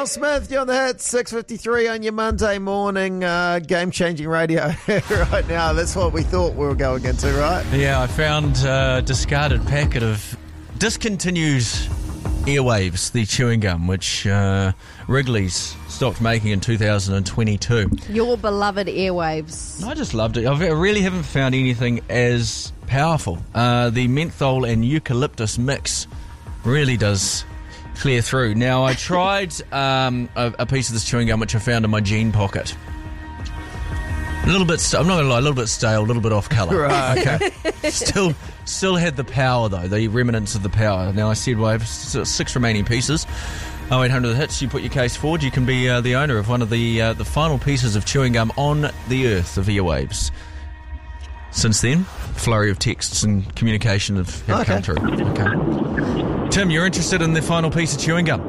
Al Smith, you're on the hit, 6:53 on your Monday morning, game-changing radio right now. That's what we thought we were going into, right? Yeah, I found a discarded packet of discontinued Airwaves, the chewing gum, which Wrigley's stopped making in 2022. Your beloved Airwaves. I just loved it. I really haven't found anything as powerful. The menthol and eucalyptus mix really does clear through. Now, I tried a piece of this chewing gum which I found in my jean pocket. A little bit, I'm not going to lie, a little bit stale, a little bit off colour. Right. Okay. Still had the power, though, the remnants of the power. Now, I said, well, I have 6 remaining pieces. 0800 The Hits, you put your case forward, you can be the owner of one of the final pieces of chewing gum on the earth of Airwaves. Since then, flurry of texts and communication have come through. Okay. Tim, you're interested in the final piece of chewing gum?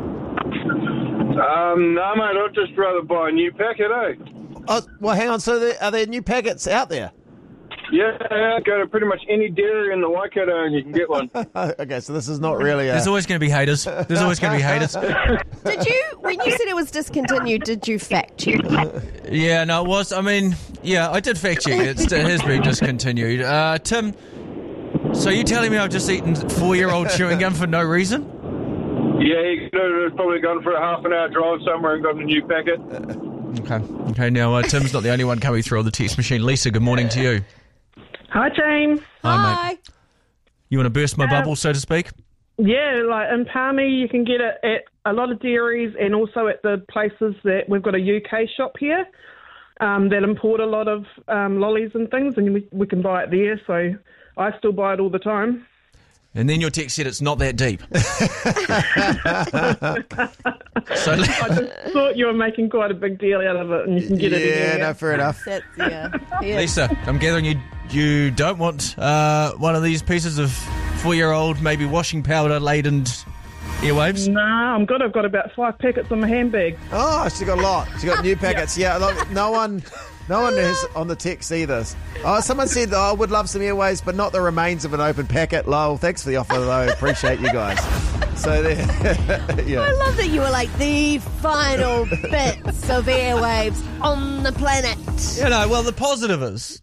No, mate, I'd just rather buy a new packet, eh? Oh, well, hang on. So are there new packets out there? Yeah, go to pretty much any dairy in the Waikato and you can get one. Okay, so this is not really There's always going to be haters. Did you, when you said it was discontinued, did you fact check? Yeah, no, it was. I mean, yeah, I did fact check it. It has been discontinued. Tim, so you telling me I've just eaten 4-year-old chewing gum for no reason? Yeah, you could have probably gone for a half an hour drive somewhere and got a new packet. Okay. Now, Tim's not the only one coming through on the text machine. Lisa, good morning to you. Hi, team. Hi, mate. You want to burst my bubble, so to speak? Yeah, like in Palmy, you can get it at a lot of dairies and also at the places that we've got a UK shop here that import a lot of lollies and things, and we can buy it there. So I still buy it all the time. And then your text said it's not that deep. So I just thought you were making quite a big deal out of it, and you can get it anywhere. Yeah, no, fair enough. Yeah. Lisa, I'm gathering you don't want one of these pieces of 4-year-old, maybe washing powder laden Airwaves? No, I've got about 5 packets in my handbag. Oh, she got a lot. She got new packets. Yeah, look, no one is on the text either. Oh, someone said, I would love some Airwaves, but not the remains of an open packet. Lol, thanks for the offer, though. Appreciate you guys. So, yeah. I love that you were like the final bits of Airwaves on the planet. You know, well, the positive is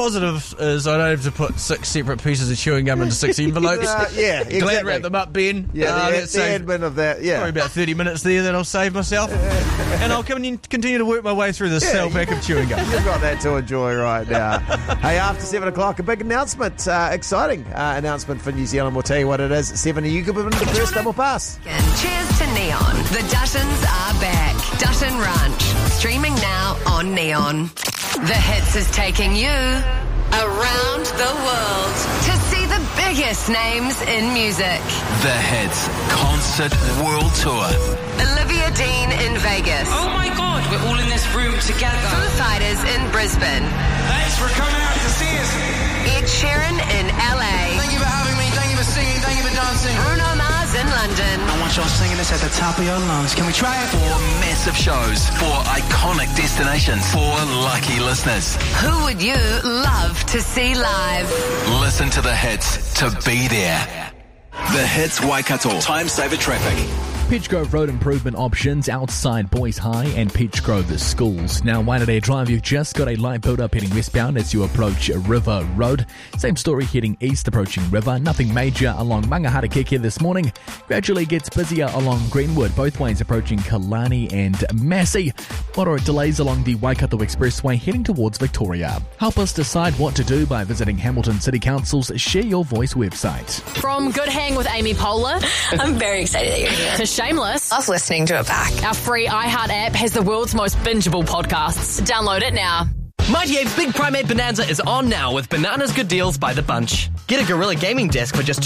I don't have to put 6 separate pieces of chewing gum into 6 envelopes. Yeah, exactly. Glad wrap them up, Ben. Yeah, the admin of that, yeah. Probably about 30 minutes there that I'll save myself. And I'll continue to work my way through this cell pack of chewing gum. You've got that to enjoy right now. Hey, after 7 o'clock, a big announcement. Exciting announcement for New Zealand. We'll tell you what it is. 7, you could win the first double pass. Cheers to Neon. The Duttons are back. Dutton Ranch. Streaming now on Neon. The Hits is taking you around the world to see the biggest names in music. The Hits Concert World Tour. Olivia Dean in Vegas. Oh my God, we're all in this room together. Foo Fighters in Brisbane. Thanks for coming out to see us. Ed Sheeran in LA. Thank you for having me, thank you for singing, thank you for dancing. Bruno Mars in London. I want y'all singing this at the top of your lungs. Can we try it? 4 massive shows, 4 iconic destinations, 4 lucky listeners. Who would you love to see live? Listen to The Hits to be there. The Hits Waikato. Time saver traffic. Peachgrove Road improvement options outside Boys High and Peachgrove schools. Now, Waitanea Drive, you've just got a light build-up heading westbound as you approach River Road. Same story heading east approaching River. Nothing major along Mangaharakeke this morning. Gradually gets busier along Greenwood, both ways approaching Kalani and Massey. Moderate delays along the Waikato Expressway heading towards Victoria. Help us decide what to do by visiting Hamilton City Council's Share Your Voice website. From Good Hang with Amy Poehler. I'm very excited that you're here. To Shameless. Love listening to it back. Our free iHeart app has the world's most bingeable podcasts. Download it now. Mighty Ape's Big Primate Bonanza is on now with Bananas Good Deals by the bunch. Get a Gorilla gaming desk for just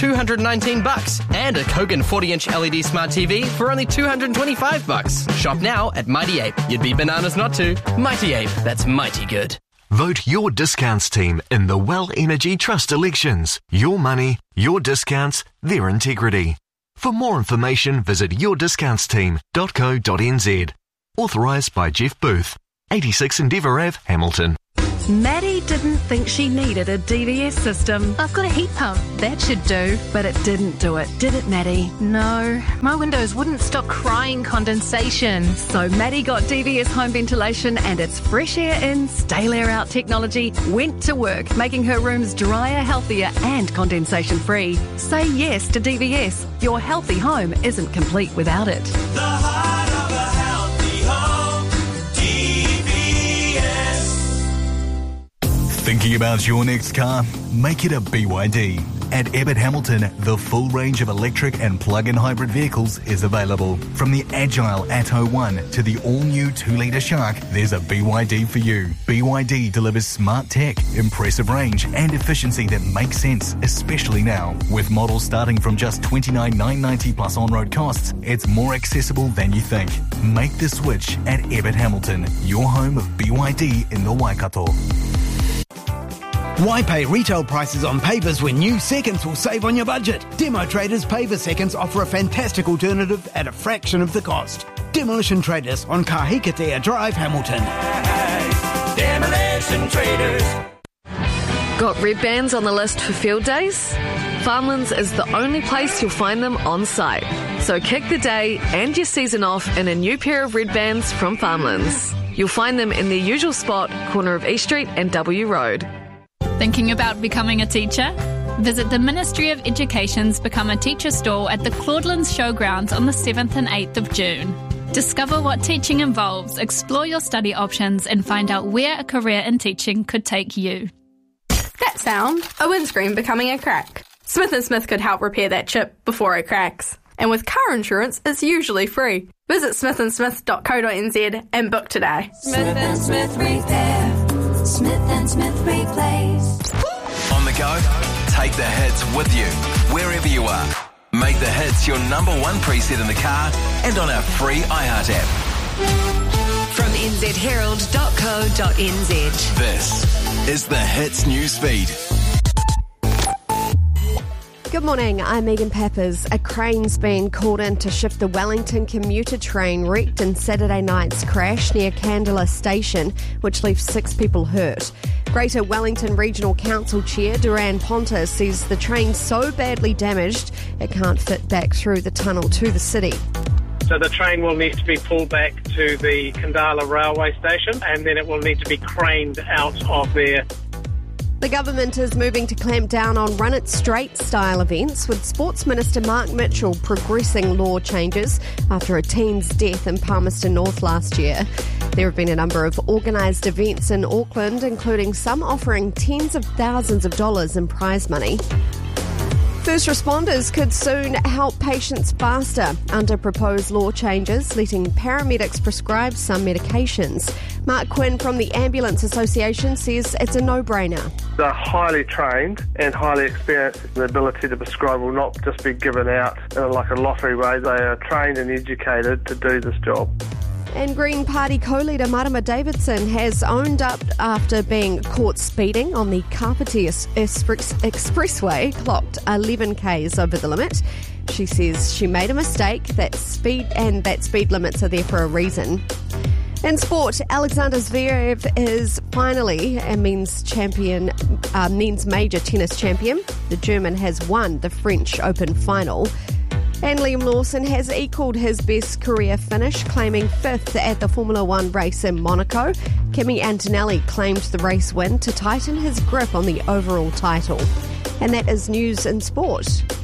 $219 and a Kogan 40-inch LED smart TV for only $225. Shop now at Mighty Ape. You'd be bananas not to. Mighty Ape, that's mighty good. Vote your discounts team in the Well Energy Trust elections. Your money, your discounts, their integrity. For more information, visit yourdiscountsteam.co.nz. Authorised by Jeff Booth, 86 Endeavour Ave, Hamilton. Maddie didn't think she needed a DVS system. I've got a heat pump. That should do. But it didn't do it, did it, Maddie? No, my windows wouldn't stop crying condensation. So Maddie got DVS home ventilation and its fresh air in, stale air out technology went to work, making her rooms drier, healthier and condensation free. Say yes to DVS. Your healthy home isn't complete without it. The heart of a healthy home, DVS. Thinking about your next car? Make it a BYD. At Abbott Hamilton, the full range of electric and plug-in hybrid vehicles is available. From the agile Atto 1 to the all-new 2-litre Shark, there's a BYD for you. BYD delivers smart tech, impressive range and efficiency that makes sense, especially now. With models starting from just $29,990 plus on-road costs, it's more accessible than you think. Make the switch at Abbott Hamilton, your home of BYD in the Waikato. Why pay retail prices on pavers when new seconds will save on your budget? Demo Traders Paver Seconds offer a fantastic alternative at a fraction of the cost. Demolition Traders on Kahikatea Drive, Hamilton. Demolition Traders. Got red bands on the list for field days? Farmlands is the only place you'll find them on site. So kick the day and your season off in a new pair of red bands from Farmlands. You'll find them in their usual spot, corner of East Street and W Road. Thinking about becoming a teacher? Visit the Ministry of Education's Become a Teacher stall at the Claudelands Showgrounds on the 7th and 8th of June. Discover what teaching involves, explore your study options and find out where a career in teaching could take you. That sound, a windscreen becoming a crack. Smith & Smith could help repair that chip before it cracks. And with car insurance, it's usually free. Visit smithandsmith.co.nz and book today. Smith & Smith Repair. Smith & Smith Replace. On the go? Take the hits with you, wherever you are. Make the hits your number one preset in the car and on our free iHeart app. From nzherald.co.nz. This is the Hits newsfeed. Good morning, I'm Megan Peppers. A crane's been called in to shift the Wellington commuter train wrecked in Saturday night's crash near Candela Station, which left 6 people hurt. Greater Wellington Regional Council Chair Duran Ponta says the train's so badly damaged it can't fit back through the tunnel to the city. So the train will need to be pulled back to the Candela railway station and then it will need to be craned out of there. The government is moving to clamp down on Run It Straight style events, with Sports Minister Mark Mitchell progressing law changes after a teen's death in Palmerston North last year. There have been a number of organised events in Auckland, including some offering tens of thousands of dollars in prize money. First responders could soon help patients faster under proposed law changes, letting paramedics prescribe some medications. Mark Quinn from the Ambulance Association says it's a no-brainer. They're highly trained and highly experienced. The ability to prescribe will not just be given out in like a lottery way. They are trained and educated to do this job. And Green Party co-leader Marama Davidson has owned up after being caught speeding on the Kapiti Expressway, clocked 11 k's over the limit. She says she made a mistake, that speed limits are there for a reason. In sport, Alexander Zverev is finally a men's major tennis champion. The German has won the French Open final. And Liam Lawson has equalled his best career finish, claiming 5th at the Formula One race in Monaco. Kimi Antonelli claimed the race win to tighten his grip on the overall title. And that is news in sport.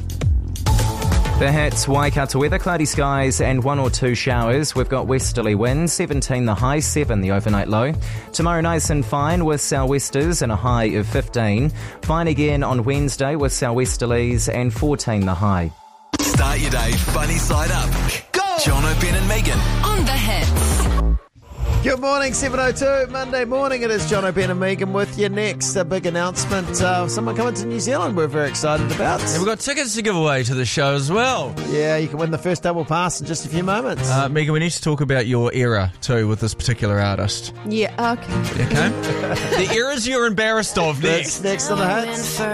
The Hits, Waikato weather, cloudy skies and 1 or 2 showers. We've got westerly winds, 17 the high, 7 the overnight low. Tomorrow nice and fine with sou'westers and a high of 15. Fine again on Wednesday with sou'westerlies and 14 the high. Start your day funny side up. Go! Jono, Ben and Megan. On the Hits. Good morning, 7:02, Monday morning. It is Jono, Ben and Megan with you next. A big announcement of someone coming to New Zealand we're very excited about. And we've got tickets to give away to the show as well. Yeah, you can win the first double pass in just a few moments. Megan, we need to talk about your era too with this particular artist. Yeah, okay. Okay? The eras you're embarrassed of next. Next on the Hits.